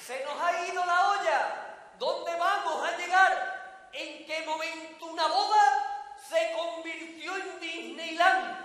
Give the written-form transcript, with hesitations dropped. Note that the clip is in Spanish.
Se nos ha ido la olla. ¿Dónde vamos a llegar? ¿En qué momento una boda se convirtió en Disneyland?